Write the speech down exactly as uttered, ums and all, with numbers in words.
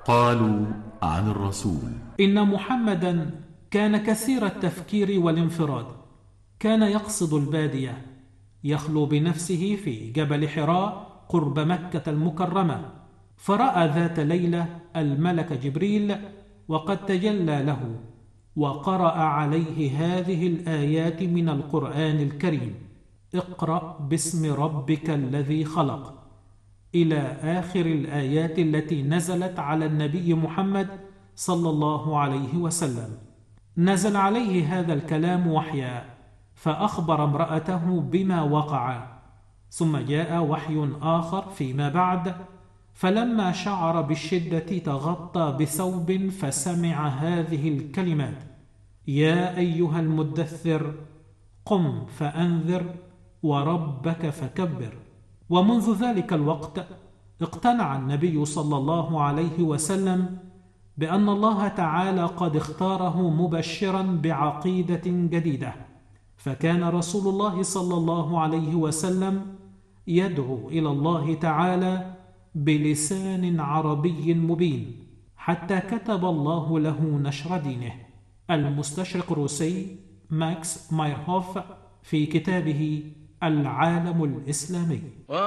قالوا عن الرسول: إن محمدا كان كثير التفكير والانفراد، كان يقصد البادية، يخلو بنفسه في جبل حراء قرب مكة المكرمة، فرأى ذات ليلة الملك جبريل وقد تجلى له وقرأ عليه هذه الآيات من القرآن الكريم: اقرأ باسم ربك الذي خلق، إلى آخر الآيات التي نزلت على النبي محمد صلى الله عليه وسلم. نزل عليه هذا الكلام وحيا، فأخبر امرأته بما وقع، ثم جاء وحي آخر فيما بعد، فلما شعر بالشدة تغطى بثوب فسمع هذه الكلمات: يا أيها المدثر قم فأنذر وربك فكبر. ومنذ ذلك الوقت اقتنع النبي صلى الله عليه وسلم بأن الله تعالى قد اختاره مبشرا بعقيدة جديدة، فكان رسول الله صلى الله عليه وسلم يدعو إلى الله تعالى بلسان عربي مبين، حتى كتب الله له نشر دينه. المستشرق الروسي ماكس مايرهوف في كتابه العالم الإسلامي.